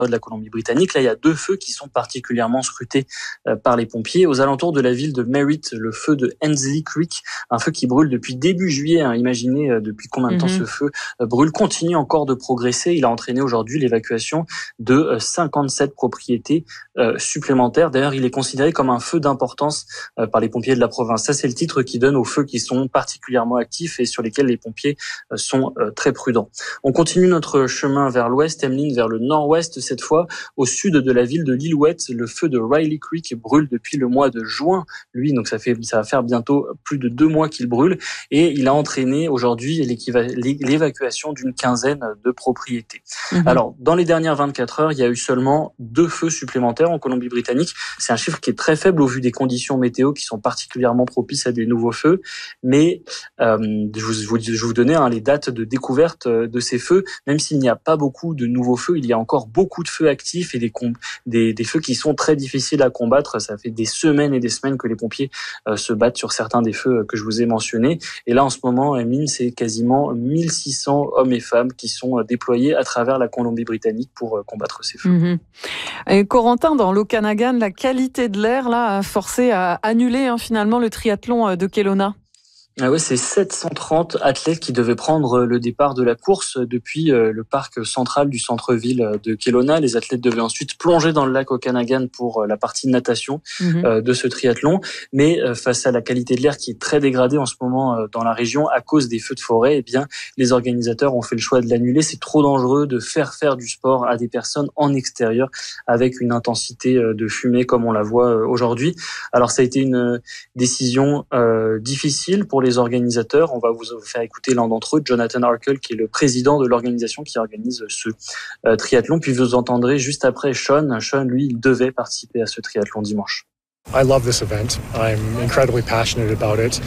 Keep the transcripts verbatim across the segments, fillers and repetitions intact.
de la Colombie-Britannique. Là, il y a deux feux qui sont particulièrement scrutés euh, par les pompiers. Aux alentours de la ville de Merritt, le feu de Hensley Creek, un feu qui brûle depuis début juillet. Hein. Imaginez euh, depuis combien de temps mm-hmm. ce feu euh, brûle, continue encore de progresser. Il a entraîné aujourd'hui l'évacuation de euh, cinquante-sept propriétés euh, supplémentaires. D'ailleurs, il est considéré comme un feu d'importance euh, par les pompiers de la province. Ça, c'est le titre qui donne aux feux qui sont particulièrement actifs et sur lesquels les pompiers euh, sont euh, très prudents. On continue notre chemin vers l'ouest, Emeline vers le nord-ouest, cette fois au sud de la ville de Lillooet. Le feu de Riley Creek brûle depuis le mois de juin, lui, donc ça fait ça va faire bientôt plus de deux mois qu'il brûle, et il a entraîné aujourd'hui l'évacuation d'une quinzaine de propriétés. Mmh. Alors, dans les dernières vingt-quatre heures, il y a eu seulement deux feux supplémentaires en Colombie-Britannique. C'est un chiffre qui est très faible au vu des conditions météo qui sont particulièrement propices à des nouveaux feux, mais euh, je vous, je vous, je vous donnais hein, les dates de découverte de ces feux. Même s'il n'y a pas beaucoup de nouveaux feux, il y a encore beaucoup de feux actifs et des, des, des feux qui sont très difficiles à combattre. Ça fait des semaines et des semaines que les pompiers euh, se battent sur certains des feux que je vous ai mentionnés. Et là, en ce moment, Emeline, c'est quasiment mille six cents hommes et femmes qui sont déployés à travers la Colombie-Britannique pour euh, combattre ces feux. Mmh. Et Corentin, dans l'Okanagan, la qualité de l'air là, a forcé à annuler hein, finalement le triathlon de Kelowna. Ah ouais, c'est sept cent trente athlètes qui devaient prendre le départ de la course depuis euh, le parc central du centre-ville de Kelowna. Les athlètes devaient ensuite plonger dans le lac Okanagan pour euh, la partie natation mmh. euh, de ce triathlon. Mais euh, face à la qualité de l'air qui est très dégradée en ce moment euh, dans la région à cause des feux de forêt, eh bien, les organisateurs ont fait le choix de l'annuler. C'est trop dangereux de faire faire du sport à des personnes en extérieur avec une intensité euh, de fumée comme on la voit euh, aujourd'hui. Alors, ça a été une euh, décision euh, difficile pour les organisateurs. On va vous faire écouter l'un d'entre eux, Jonathan Arkle, qui est le président de l'organisation qui organise ce euh, triathlon. Puis vous entendrez juste après Sean. Sean, lui, il devait participer à ce triathlon dimanche. I love this event. I'm incredibly passionate about it.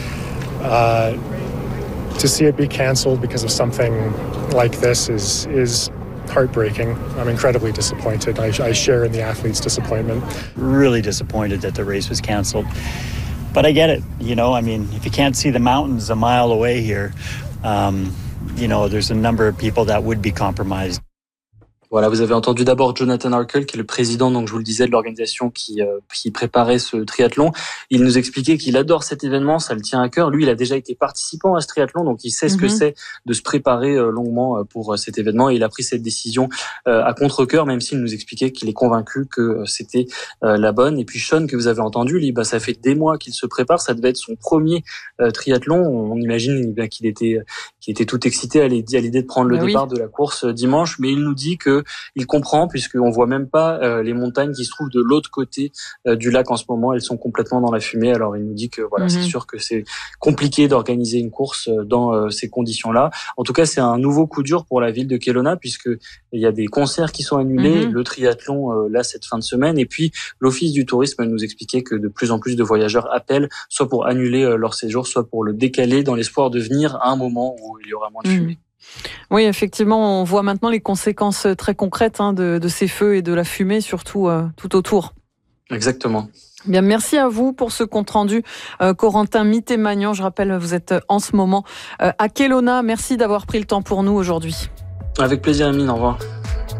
Uh, to see it be cancelled because of something like this is is heartbreaking. I'm incredibly disappointed. I, I share in the athletes' disappointment. Really disappointed that the race was cancelled. But I get it, you know, I mean, if you can't see the mountains a mile away here, um, you know, there's a number of people that would be compromised. Voilà, vous avez entendu d'abord Jonathan Arkle, qui est le président, donc je vous le disais, de l'organisation qui, euh, qui préparait ce triathlon. Il nous expliquait qu'il adore cet événement, ça le tient à cœur. Lui, il a déjà été participant à ce triathlon, donc il sait ce mm-hmm. que c'est de se préparer euh, longuement pour euh, cet événement. Et il a pris cette décision euh, à contre-cœur, même s'il nous expliquait qu'il est convaincu que euh, c'était euh, la bonne. Et puis Sean, que vous avez entendu, lui, bah, ça fait des mois qu'il se prépare. Ça devait être son premier euh, triathlon. On imagine bah, qu'il était, qu'il était tout excité à l'idée, à l'idée de prendre le bah, départ oui. de la course euh, dimanche, mais il nous dit que il comprend, puisqu'on voit même pas euh, les montagnes qui se trouvent de l'autre côté euh, du lac en ce moment. Elles sont complètement dans la fumée. Alors il nous dit que voilà, mmh. c'est sûr que c'est compliqué d'organiser une course dans euh, ces conditions-là. En tout cas, c'est un nouveau coup dur pour la ville de Kelowna, puisque il y a des concerts qui sont annulés, mmh. le triathlon euh, là cette fin de semaine, et puis l'Office du tourisme nous expliquait que de plus en plus de voyageurs appellent soit pour annuler euh, leur séjour, soit pour le décaler dans l'espoir de venir à un moment où il y aura moins de fumée. Mmh. Oui, effectivement, on voit maintenant les conséquences très concrètes hein, de, de ces feux et de la fumée, surtout euh, tout autour. Exactement. Bien, merci à vous pour ce compte-rendu. Euh, Corentin Mitté-Magnan, je rappelle, vous êtes en ce moment euh, à Kelowna. Merci d'avoir pris le temps pour nous aujourd'hui. Avec plaisir, Emeline. Au revoir.